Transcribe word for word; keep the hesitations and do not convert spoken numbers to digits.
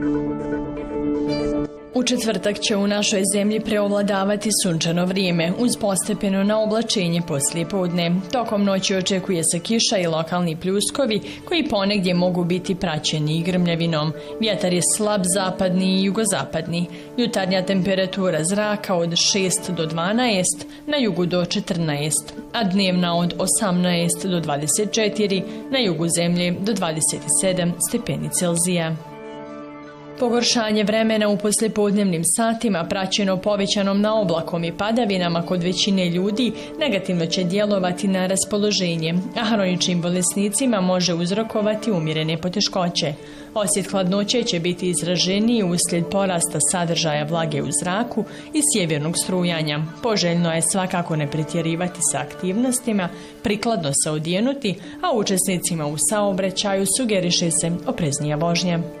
U četvrtak će u našoj zemlji preovladavati sunčano vrijeme uz postepeno naoblačenje poslije podne. Tokom noći očekuje se kiša i lokalni pljuskovi koji ponegdje mogu biti praćeni i grmljavinom. Vjetar je slab zapadni i jugozapadni. Jutarnja temperatura zraka od šest do dvanaest, na jugu do četrnaest, a dnevna od osamnaest do dvadeset četiri, na jugu zemlje do dvadeset sedam stepeni Celzija. Pogoršanje vremena u poslijepodnevnim satima praćeno povećanom naoblakom i padavinama kod većine ljudi negativno će djelovati na raspoloženje, a hroničnim bolesnicima može uzrokovati umjerene poteškoće. Osjet hladnoće će biti izraženiji uslijed porasta sadržaja vlage u zraku i sjevernog strujanja. Poželjno je svakako ne pretjerivati sa aktivnostima, prikladno se odjenuti, a učesnicima u saobraćaju sugeriše se opreznija vožnja.